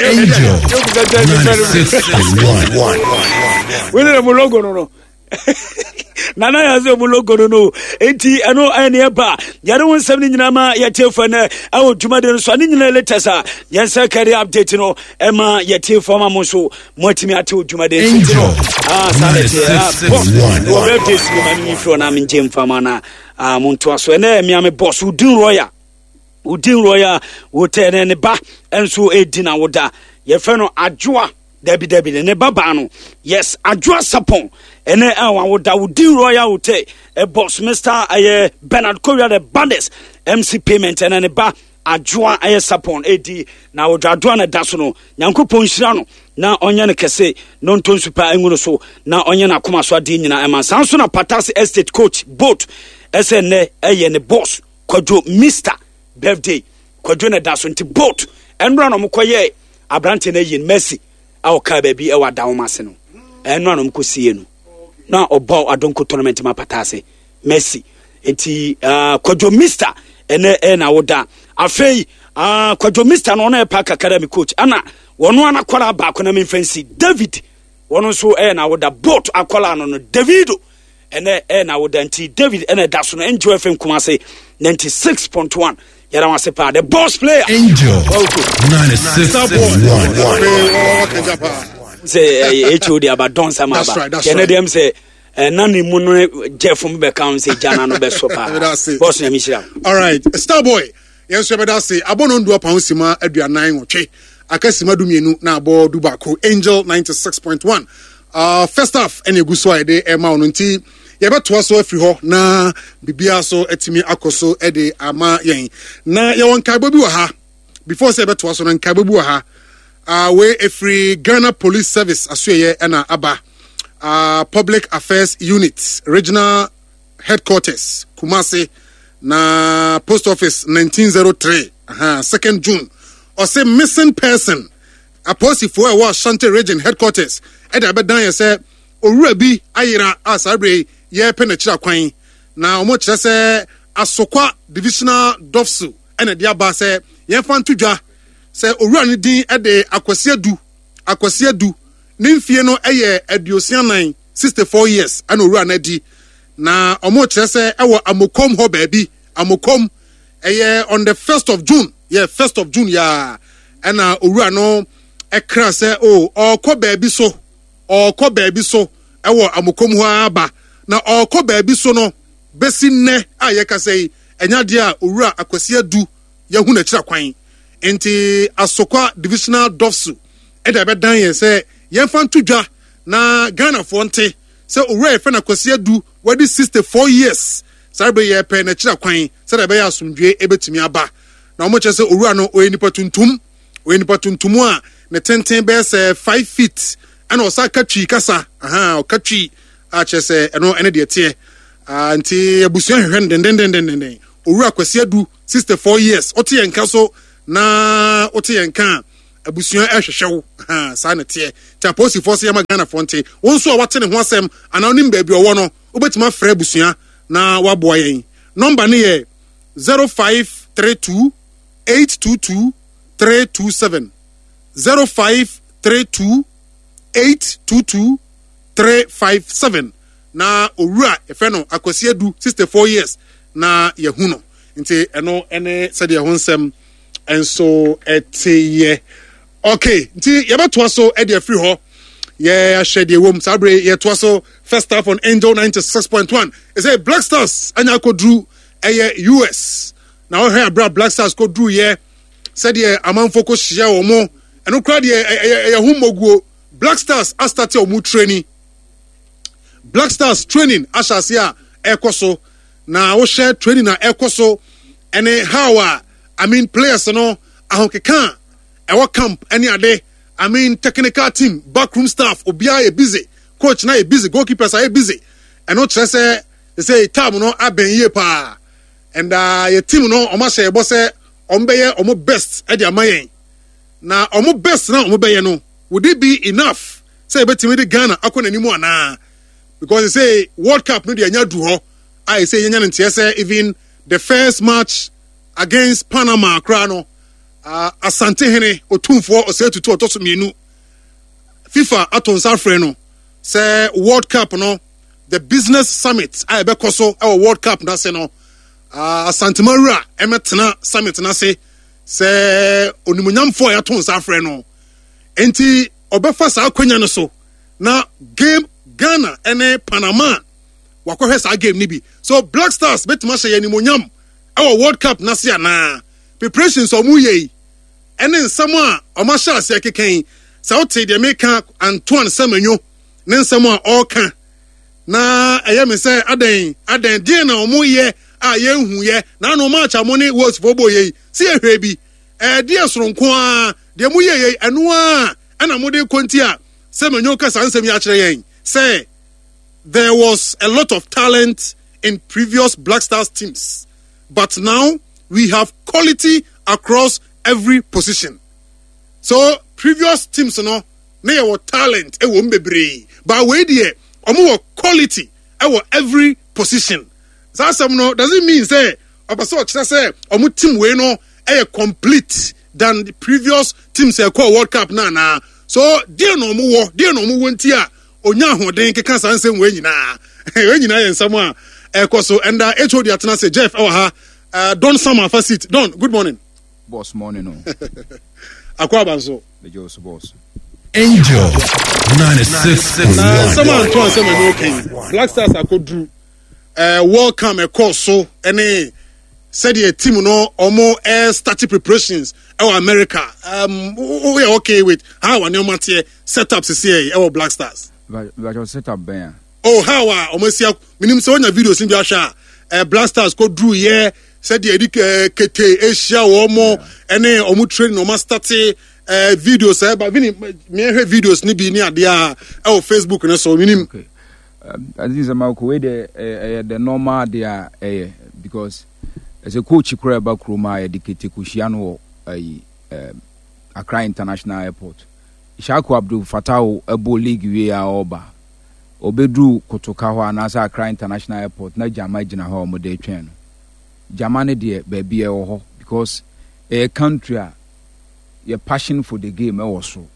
dey. We dey mo logo no no. Nana yazo mu logo no enti eno ene eba yare won sem ni nyina ma yetefo na awo dwuma de so ani nyina letesa yensa carry update no ema yetefo ma mo so motimi ate dwuma de no ah sanete ah boss wo be this ni mani fro na me jem fama na ah monto aso na emi ame boss udin roya udin roya wo tene ne ba enso edina woda ye fe no adwoa Debi debi ne baba no yes adwoa sapon ene anwa woda wodi royal hotel e boss Mister aye Bernard Korea the Bandits M C payment ene ne ba adwoa aye sapon edi na woda adwoa na daso no nyankopon hira no na onye ne kese no nton super enwuro so na onye na koma so ade nyina e man sanso na Patas Estate coach boat ese ne eye ne boss Kwadwo Mister birthday Kwadwo na daso nti boat enra no mkoye abrante na yin Messi awo ka baby e wada womase no eno anom kosie no na obo adonko tournament ma Patase Messi enti uh, Kwadwo Mister ene e na woda afei uh, Kwadwo Mister no na e park academy coach ana wono ana kwala ba ko na me fancy David wono so e na woda boat akwala no no Davido ene e na woda enti David ene da so no enjoy F M Kumase ninety-six point one yara wase pa the boss player Angel ninety-six point one say H O D about don sama ba kene dem say nani mu no Jeff mu be kan say jana no be so pa boss na mi shira. All right Starboy yes we better say abono ndu apa hosima aduanan wotwe akasima dumienu na abo dubako Angel ninety-six point one uh first half ene guso ide e ma ono nti ye beto so afri ho na bibia so etimi akoso e de ama yen na ye won kai bobi wa ha before say beto so na kai bobi wa ha uh we afri Ghana Police Service asoye e na aba uh Public Affairs Unit Regional Headquarters Kumasi na Post Office nineteen oh three aha second June or say missing person aposi for e wa Shante Region Headquarters e da bedan ye say owura bi ayira asabre ye penachira kwan na omo kire se Asokwa Divisional Dofsu ene dia ba se ye fa ntudwa se owura ne din e de Akwase du Akwase du ne mfie no eye aduosianan sixty-four years ana owura na di na omo kire se e wo Amokom ho ba bi Amokom ɛyɛ on the first of June yeah first of June ya ɛna owura no ɛkra sɛ o ɔkɔ baabi so ɔkɔ baabi so ɛwɔ amokom hɔ aba na ɔkɔ baabi so no besi nnɛ a yɛka sɛ ɛnya deɛ a owura Akwasi Adu yahu na kyira kwan enti Asokwa divisional dofsu ɛda bɛdan yɛ sɛ yɛmfa nto dwa na Ghana fo nte sɛ owura yɛfɛ na Akwasi Adu wadi sixty-four years sarbe yɛ pɛ na kyira kwan sɛ da bɛyɛ asomdwe ebetumi aba na ɔmo kyerɛ sɛ owura no oyɛ nipa tuntum oyɛ nipa tuntum a ne tenten bɛyɛ sɛ five feet ɛna ɔsa katwi kasa aha ɔkatwi a kyerɛ sɛ ɛno ɛne deɛ teɛ nti abusua hwehwɛ ndendendendenden owura Akwasi Adu sixty-four years ɔte yɛn ka so na ɔte yɛn ka abusua ɛhwehwɛw ha saa ne teɛ taposi fo se yama Ghana fonte wɔn so a wate ne ho asɛm ana onim baabi ɔwɔ no wobɛtuma frɛ abusua na waboa yɛn number ne yɛ zero five three two eight two two three two seven zero five three two eight two two three five seven na owura efe no Akwasi Adu sixty-four years na yehu no nti eno ene sɛ de ho nsɛm enso eteye okay nti yɛbɛtoa so e de free ho ye ahwɛ de wom sabre yɛtoa so first half on Angel ninety-six point one e say Black Stars anya kodru eye U S na o hɛ abra Black Stars kodru ye sɛ de amanfo ko hia wo mo eno kra de ye hu moguo Black Stars a start o mu training Black Stars training ashase a ekoso na wo share training na ekoso ene how a I mean players no ahonkeka e wo camp ene ade I mean technical team backroom staff obia e busy coach na e busy goalkeepers are busy eno kire se they say time no aben ye pa and uh your team no o ma share bo se o mbeye o mo best e dia mayen na o mo best na o mo beye no would it be enough say betimi de Ghana akona nimu ana because they say World Cup no dey anya du ho I say yenya ntia say even the first match against Panama kra no uh, Asante Hene otumfo osetutu otoso mienu FIFA atonsa frɛ no say World Cup no the business summit I be koso e World Cup na say no uh, Asante Mara emetena summit na say say onimunyamfo ya tonsa frɛ no enti obefa sa akwanya no so na game Ghana ene Panama wakohwe sa game ni bi so Black Stars betima hye yanimonyam e World Cup na se ana preparations omu ye ene nsam a omasha ase keken sa wote de meka Antoine Semenyo ne nsam a oka na eye me se aden aden die na omu ye a ye hu ye na no match amone was fobo ye si ehwe bi e die soronko a de mu ye ye eno a ana mo de konti a Semenyo ka san nsam ya kire yen say there was a lot of talent in previous Black Stars teams, but now we have quality across every position. So previous teams, you know, they were talent, they were mbebre, but we there, omo quality, our every position. So some no doesn't mean say, obaso chira say, omo team we no, eh complete than the previous teams eh call World Cup na na. So dear no mo, dear no mo wontia. Onya hoden keka sansem we nyina we nyina yen samwa ekoso and uh, H O D atena say Jeff ewa ha uh, Don Sama for seat Don good morning boss morning no akwa banso the Joe boss Angel ninety-six point one Sama Antoine Semenyo okay Black Stars akodru uh, welcome ekoso any said the team no omo air starting preparations ewa America um we are okay with how our new matter setups is here ewa Black Stars. But but set up ben. Oh how ah omosia minim se onya videos in bi ahwa eh Black Stars ko drew here said the edik kete Asia wo mo ene omo training omo start eh videos eh ba vini me hwe videos ni bi ni ade a e o Facebook ne so minim. Okay. Um as is ma ko we the the normal there eh because as a coach kura ba kroma e dikete ko hia no eh Accra International Airport. Ishaku Abdul Fatah Ebo League we a oba. Obedru kotoka ho anasa Accra International Airport na jama gina ho mo de twen. Jama ne de baabi e wo ho because a country a your passion for the game e wo so.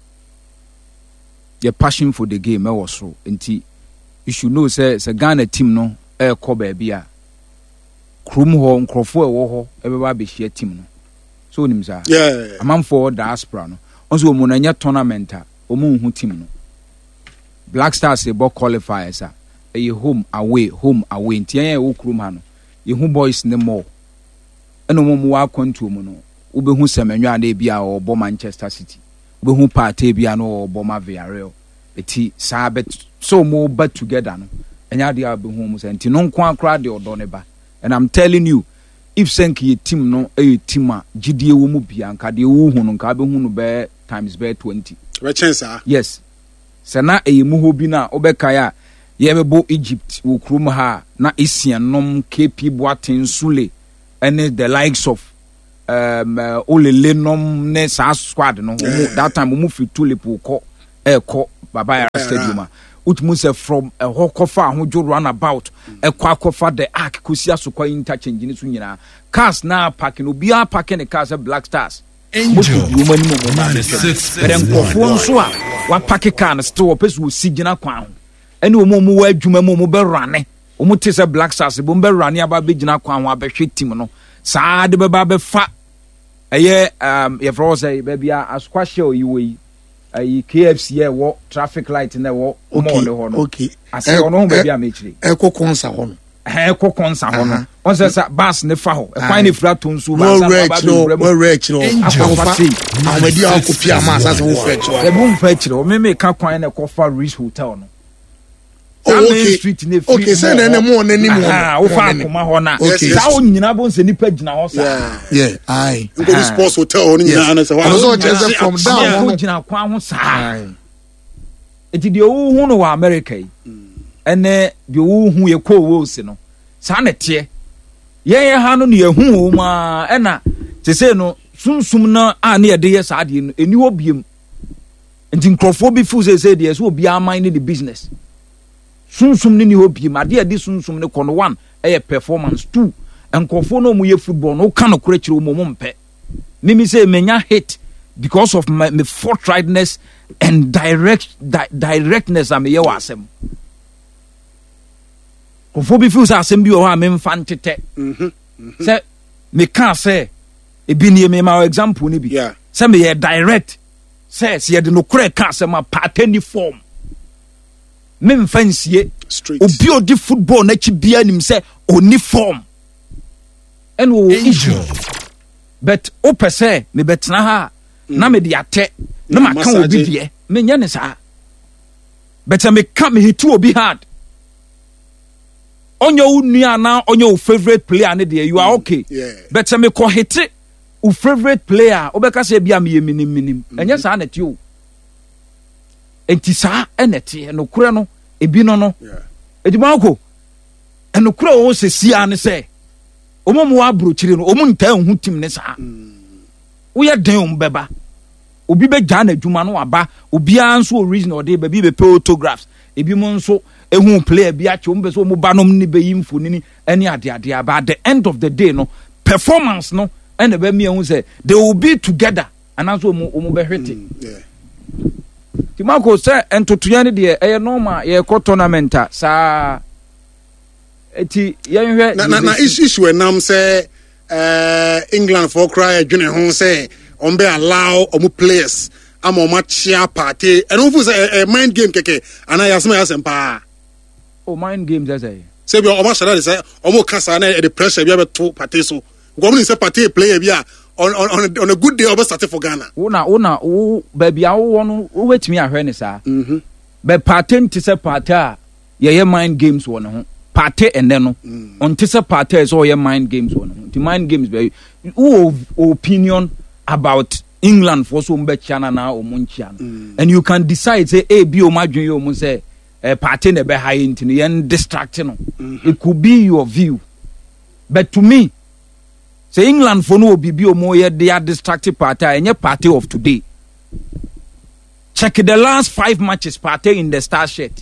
Your passion for the game e wo so. Enti you should know say say Ghana team no e ko baabi a krom ho nkrofo e wo ho e be ba be hia team no so nim sa yeah amanfo diaspora no onso omo na nya tournament a omo hu team no Black Stars e bo qualifiers a e home away home away ntia e wo krom ha no ye hu boys ne more eno mo mo wa kwantu mo no wo be hu semenwa na bia o bo Manchester City wo be hu party bia no o bo ma Villarreal eti sa bet so mo but together no enya dia be hu mo senti no nko akra de odo ne ba. And I'm telling you, if Senki team no a team a G D A wo bia nka de wo hu no nka be hu no be times be twenty. We chance ah. Yes. Sana e mu ho bi na obeka ya ye bebo Egypt wo krum ha na Isianom K P Boateng Sule and the likes of um uh, Olele nom ne sa squad no yeah. That time mo fi tulip ko e ko Baba Yara Stadium. Utmu se from a hokofa hojo run about e kwa kofa the arc kusia so kwa interchange ni so nyina cars na parking obi a parking the cars Black Stars Angel nkofo nso a wa parking car na still opesu osigina kwa ho ene omo mo wa adwuma mo mo be rane omo te se Black Stars bo be rane aba be gina kwa ho abehwe team no saa de be ba be fa eye um ye fro say be bia asukwa share oyiwe ayi K F C e wo traffic light na wo mo le ho no okay ase ono be bia mechiri e kokonsa ho no e kokonsa ho no on se sa bus ne fa ho e kwan ne fra to nsu ba sa ba ba we reach no akofati amadi akopia ma sa se wo fa chiro e bu fa chiro me me ka kwan na ko fa Rich Hotel no okay okay say na na mo na ni mo ah wo fa akoma ho na sa o nyina bo nse nipa gina ho sa yeah ai go to sports hotel ho nyina na say wa so just from down ho gina kwa ho sa eti de o hu no wa America yi ene de o hu ye ko wo se no sa na tie ye ye ha no ne ye hu wo ma ena te say no sunsum na a ne ye de ye sa de no eni obiem enti nkrofo bi fu say say de so obi aman ne the business sunsum ni ni obi ma de ade sunsum ne kono one eh performance two enkofo no mu ye football no ka no kura kire mo mo mpe mimi say menya hit because of my, my forthrightness and direct di, directness am ye wasem kofo bi feel say asem bi o ha me mfa ntete mhm say me can say e bi ni me ma example ni bi yeah say me ye direct say se ye de no kura ka say ma pateni form me mfansie obi odi football na chi bia nim say oni form and wo issue but o pese me betna ha na me de ate na ma kan obi die me nya ne sa but me ka me hitu obi hard onyo unua na onyo favorite player ne de you are okay yeah. But me ko hit u favorite player obeka say bia me minim minim enya sa na ti o enti saa enete no kure no ebi no no edimanko eno kure o se sia ne se omomo wa brochire no omo nta hu tim ne saa wo ye den um beba obi be gya na adwuma no aba obi anso o reason o de ba bi be photographs ebi mo nso ehu player bi ache omo be so omo ba no ni be yimfo ni ani ade ade aba at the end of the day no performance no ene be me hu say they will be together and also omo omo be hwete yeah Timako say entotoya ne de e normal ye ko tournament sa eti ye hwe na na issue enam say eh England for cry adwene ho say on be allow omu players am o matchia party and who say a mind game keke ana yasema yasempa oh mind games as say say be o ma shara say omu kasa na the pressure be to party so government say party player bia on on on a good day over start for Ghana una una wo baby a wo no wo wetimi ahwe ne sa mhm be party nti say party a ye ye mind games wo ne ho party ene no on ti say party so ye mind games wo ne ho ti mind games be who opinion about England for so mbe chana na o munchia no and you can decide say e bi o madwen yo mu say eh party ne be high nti no ye distract no it could be your view but to me say England for no bibi o mo ye they are distracted party any party of today. Check the last five matches party in the star shirt.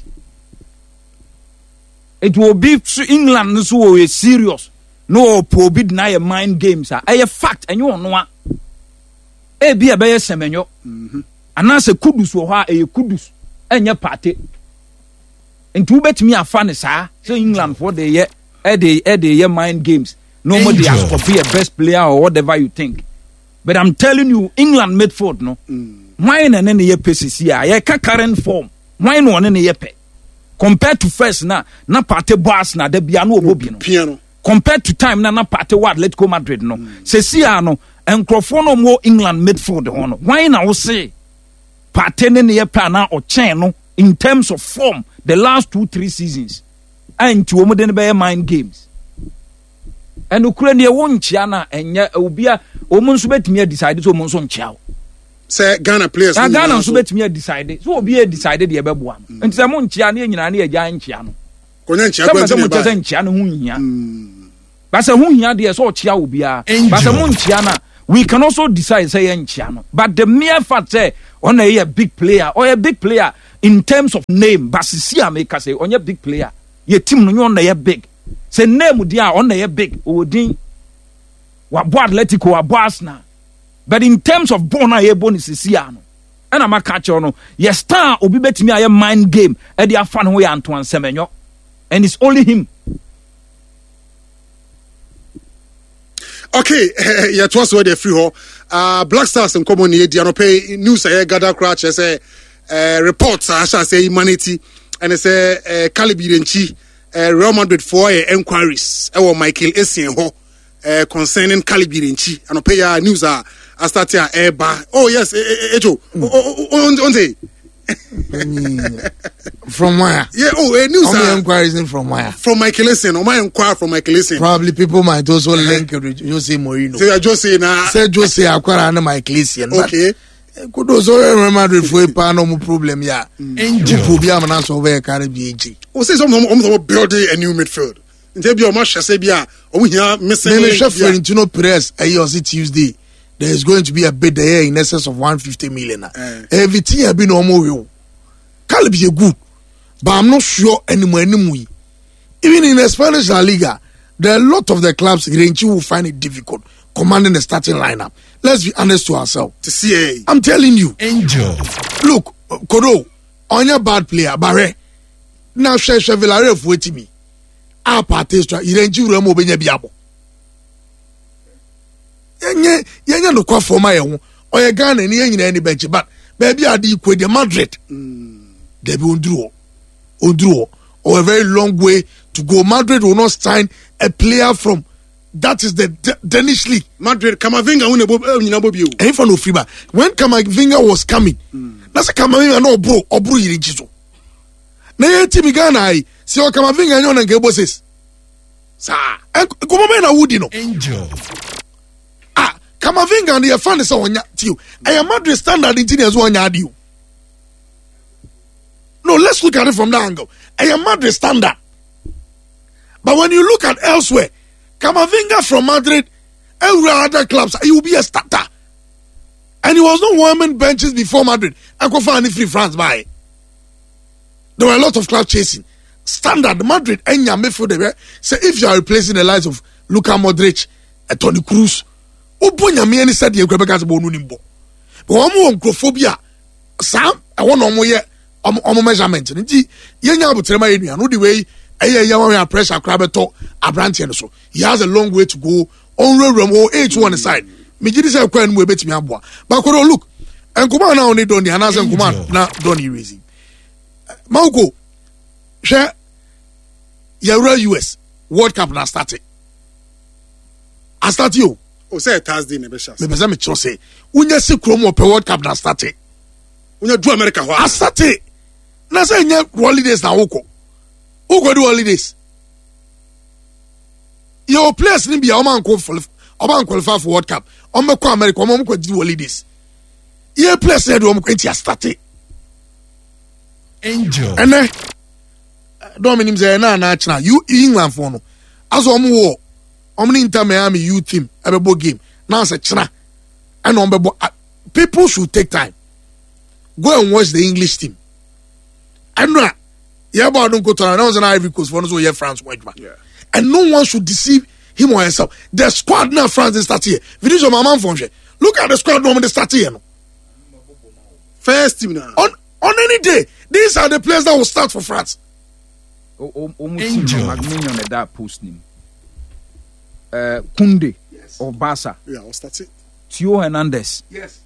It will be England so we serious. No probi deny a mind games are a fact and you know what e bi e be semenyo mhm anase kudus wo ha e kudus enye party nti wo betimi afa ne saa so England for the ye e de e de ye mind games nobody has to be a best player or whatever you think. But I'm telling you, England midfield, no. Why na nene ye pesisi ya? Ye ka current form. Why no nene ye pe? Compared to first na na parte boss na de bia no obobi no. Piano. Compared to time na na parte what Atletico Madrid no. Sesi ya no enkrofo no mo England midfield ho no. Why na wo say parte nene ye pe na o chen no in terms of form the last two three seasons. And to omo de be mind games. And Ukraine ye won chiana enya obia omo nso betimi decide so omo nso nchia. Say Ghana players. Na Ghana nso betimi decide. So obi e decide de beboa no. Enti se mo nchia na nyina na agya nchia no. Konya nchia kwa ntimi ba. Se mo nchia no hu hia. Ba se hu hia de so chia obia. Ba se mo nchia na we can also decide say nchia no. But the mere fact say on a big player or a big player in terms of name, but see America say on a big player. Your team no on a big. Say name dia on a big odin wa bo Atletico wa bo Arsenal, but in terms of bona ye bonus sia no and I'm a catcher no ye star obi betimi aye mind game e dia fan ho ya Antoine Semenyo and it's only him. Okay, yeah, to us where they free ho uh Black Stars in common ye dia no pay news aye gather crash say uh reports I shall say humanity and it say uh Calibirenchi Uh, Real Madrid for uh, inquiries. Ewo Michael Essien ho uh, concerning Calibirenchi. And pay uh, news uh, I start here uh, ba. Oh yes, Ejo. On say. From where? Yeah. Oh, uh, news. How many uh, inquiries from where? From Michael Essien. Oh, my inquiry from Michael Essien. Probably people might also link it with Jose Mourinho. Say Jose na. Say Jose acquire na Michael Essien. Okay. Could also Real Madrid for a pan no problem ya. Angel problem na so very Caribbean. O say some some building a new midfield. Nte bi o ma hwese bi a o hia missing. Then chef Florentino Perez ayosi Tuesday. There is going to be a bid there in excess of one hundred fifty million. Uh. Everything have been normal you. Caleb is good. But I'm not sure anymore anymore. Even in the Spanish La Liga, there are a lot of the clubs Renchi will find it difficult commanding the starting lineup. Let's be honest to ourselves. To see, I'm telling you. Angel. Look, Kodo, on your bad player, Barre. Now, Shea Villarreal for waiting me. Our party is trying. You didn't you remember when you be able. Yenye, yenye no kwa for my own. Or your gun and yenye any bench, but baby, I did equate the Madrid. They be undrew, undrew, or a very long way to go. Madrid will not sign a player from. That is the D- Danish league. Madrid, Camavinga, and for no Friba. When Camavinga was coming, mm. that's a Camavinga no bro or bro in Jiso. Na team Ghana, see what Camavinga and your Gabo says. Sir, and Gomena Woodino. Angel. Ah, Camavinga and the fan is on you. I am Madrid standard engineers one yard you. No, let's look at it from that angle. I am Madrid standard. But when you look at elsewhere, Camavinga from Madrid, every other clubs, he will be a starter. And he was not warming benches before Madrid. I go find free France by. There were a lot of clubs chasing. Standard Madrid, and your midfield. Say if you are replacing the likes of Luka Modric, and Toni Kroos, Obonya me any said you go back as Bonu Nimbo. But one more microphobia. Sam, I want no more yet. On measurement. Yenya Butrema, you know the way. Aya yawa pressure crab to Abrantian so he has a long way to go on room or H one side me gidi say kwan mu ebetimi aboa but ko look enkuma na oni don the anasa enkuma na don he raising Mauko share Euro U S World Cup na started I start you o say Thursday na be sha me be say me cho say unya se kromo pe World Cup na started unya do America ho I started na say nya holidays na woko. Who go do holidays? Your players need be a man qualify for World Cup. On me go America, on me go do holidays. Your players need to go into started. Angel. And then, don't mean him say na na china. You England for no. As on war, on Inter Miami youth team every ball game. Now say china. And on be people should take time. Go and watch the English team. And now. Yeah, but I don't go to announce an Ivory Coast for no France white man. Yeah. And no one should deceive him or herself. The squad now France is start here. Video my man function. Look at the squad normally they start here. No? First team now. On on any day, these are the players that will start for France. Angel. Magminion at that post name. uh, Kunde yes. of Barca. Yeah, I'll start it. Tio Hernandez. Yes.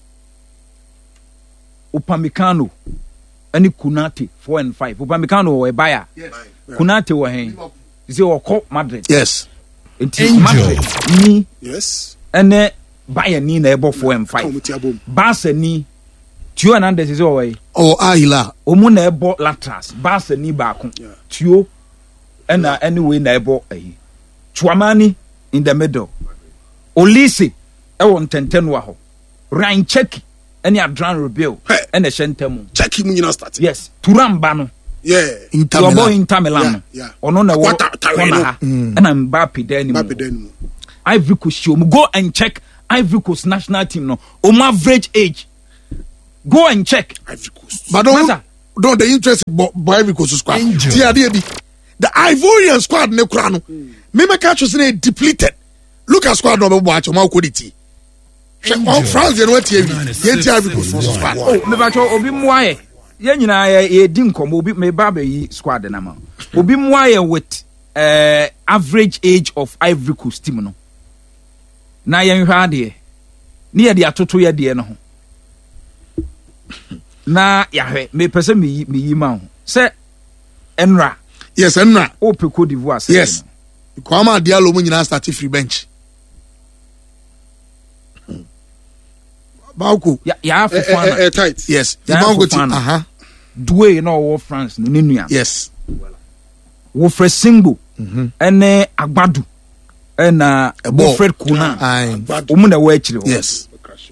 Upamecano. Any Kunate four and five. Upamecano or Ebaya. Yes. Kunate or Hen. Is your call Madrid? Yes. It is Madrid. Ni. Yes. And then Bayern ni na ebo four and five. Barca ni. Tio Hernandez is away. Oh, Ahila. Omu na ebo Latras. Barca ni baako. Tio. And uh, anyway na ebo eh. Chouamani in the middle. Olise. Ewo ntenten wa ho. Ryan Cheki. Any Adrian Rabiot. And the Shentemu. Cheki mu nyina start. Yes. Turamba no. Yeah. Inter Milan. Your boy Inter Milan. Yeah. Ono na wo corner ha. And I'm Mbappe there anymore. Mbappe there anymore. Ivory Coast show. Go and check Ivory Coast national team no. On average age. Go and check. Ivory Coast. But don't, don't the interest by Ivory Coast squad. The Ivorian squad ne krano. Me me catch say depleted. Look at squad no watch ma ko diti. France dey no tie bi. Ye tie Ivory Coast squad. Oh, me ba cho obi muaye. Ye nyina ye di nkom obi me ba ba yi squad na ma. Obi muaye with uh, average age of Ivory Coast team no. Na ye nhwa de. Ni ye de atoto ye de no ho. Na yahwe me pese me me yi ma ho. Se Enra. Yes, Enra. O pe Cote d'Ivoire. Yes. Kwama Diallo mo nyina start free bench. Bauku. Ya ya Fofana. Eh tight. Yes. Ya Fofana. Aha. Doué no wo France no nua. Yes. Wo Fresingo. Mhm. Ene Agbadu. Ena Wilfred Kuna. Omu na wo akire. Yes.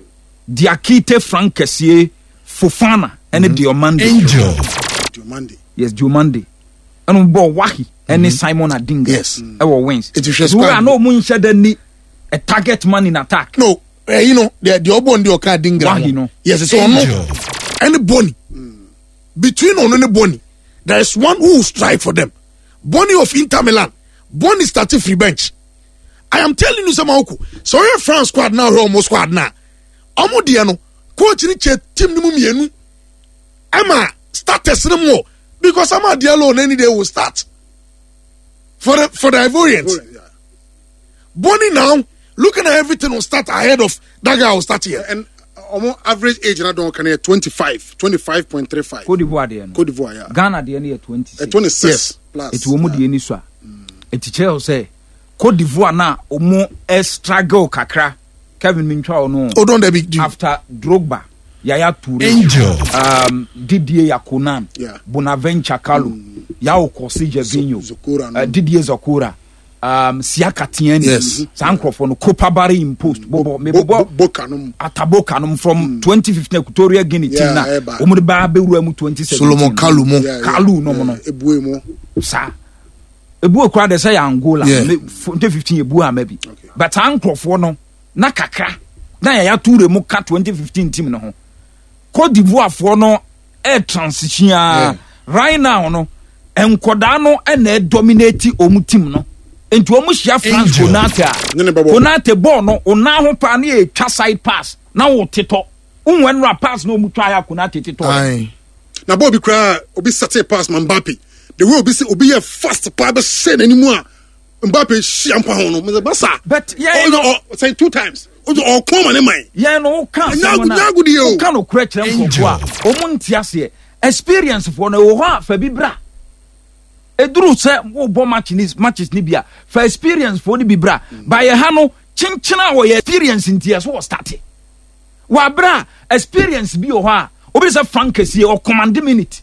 Diakite Frank Kessié Fofana ene Diomande. Angel. Diomande. Yes, Diomande. Anu bo Wahi ene Simon Adinga. Yes. E wo wins. It is we are no mun shede ni a target man in attack. No. Uh, you know, the the obon the oka Adinga. Wahi no. Yes, it's on any Bonnie. Mm. Between on any Bonnie, there is one who will strike for them. Bonnie of Inter Milan. Bonnie started free bench. I am telling you some Oku. So your France squad now, Romo squad now. Omo diano, coach ni che team ni mumienu. Ama starters no more because Ama Diallo any day will start for the for the Ivorians. Yeah. Bonnie now looking at everything will start ahead of that guy will start here. And almost average age na don can twenty-five, twenty-five point three five. Cote d'Ivoire there. Cote d'Ivoire, yeah. Ghana there near twenty-six. Uh, twenty-six yes. plus. It wo mu de ni so a. It tell say Cote d'Ivoire na omo e struggle kakra. Kevin Mintwa no. Oh, don't big deal. After Drogba, Yaya Toure, Angel, um, Didier Yakunan, yeah. Bonaventure Kalu, mm. Yao Kosi Javinho, Zokora, no. uh, Didier Zokora, um, Siaka Tieni, yes. Sankrofono, Kopabari impost, Bobo, Bobo, Bokanum, Atabokanum from mm. twenty fifteen Equatorial Guinea team na, Omudiba Beruemu twenty seventeen. Solomon Kalu, yeah, Kalu no yeah, no. Ebuemo. Sa. Ebu okra de say Angola, yeah. twenty fifteen Ebu maybe. Okay. But Sankrofono na kakra na ya Toure mu ka twenty fifteen team no ho Cote d'Ivoire for no e transition yeah. Right now no enkoda no e na dominate omu team no enti omu hia France Konate Konate ball no ona ho pa na e twa side pass na wo teto unwen ra pass no omu twa ya Konate teto na ball bi kra obi sate pass Mbappe the way obi say obi ya fast pa be say anymore Mbappe shiampa ho no me basa but yeah oh, no, oh, say two times o come on my yeah no can nyagu di o can o kra kire mfo a o mu ntiase experience for no wo ha fa bibra eduru se wo bo match ni matches ni bia fa experience for ni bibra ba ye ha no chinchina wo ye experience ntiase wo start wa bra experience bi o ha obi se Frankesie o command minute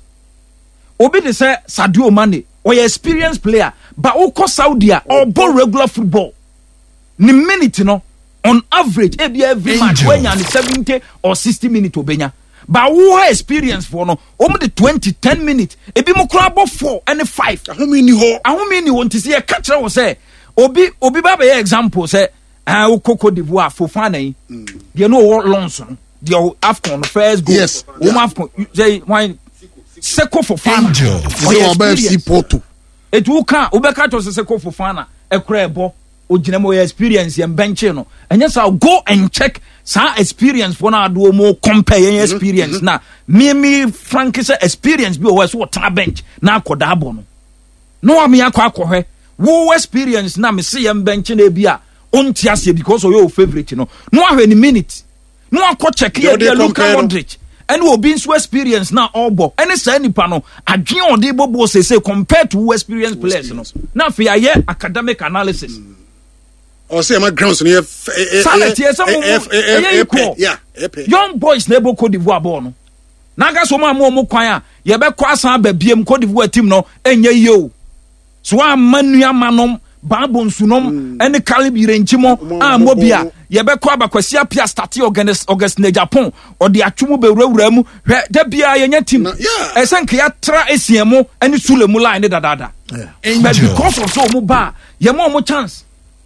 obi de se Sadio Mane o ye experience player ba o ko Saudi a o bo regular football ni minute no on average every every match when you seventy or sixty minutes obenya but who have experience for no um the twenty ten minutes e bi mo kra bo four and five ahomi ni ho ahomi ni won tisi e ka kire wo say obi obi ba be example say ah uh, Cote d'Ivoire Fofana yi they no Lonson the Afcon first goal yes um yeah. Afcon say why Seko Fofana Angel say oba F C Porto it will can obeka to Seko Fofana e kra ebo ojinamo experience and bench no and yes I'll go and check sa experience for na do mo compare mm-hmm, experience mm-hmm. na me me Frank say experience bi o so ta bench na akoda abo no no am ya kwa akohwe wo experience na me see yam bench na bi a onti ase because of your favorite no no ahwe ni minute no akọ check here dey Luka Modric and will be so experience na obo any say nipa no adwen on dey bobo say say compared to who experience players no na fe aye academic analysis or say my grounds near sanity some yeah young boys na ebo Cote d'Ivoire ball no na ga so ma mo kwan a ye be kwa asan ba biem Cote d'Ivoire team no enye yo so amanu amanom Babo nsunom ene calibre nchimo a mobia ye be kwa bakwasi apia start August August na Japan o de atwumu be wurawura mu hwe da bia ye nya team esenke ya tra esiemu ene sulemu line dadada but because of so mu ba ye mo mo chance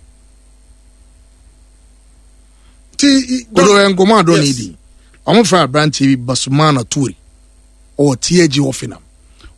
ti do en goma do ni di omo fra brand T V Basumana Touri o T A G ofina